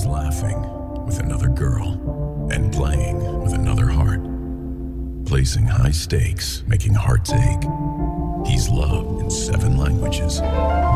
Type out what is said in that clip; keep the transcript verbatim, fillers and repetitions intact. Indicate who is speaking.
Speaker 1: laughing with another girl and playing with another heart. Placing high stakes, making hearts ache. He's loved in seven languages.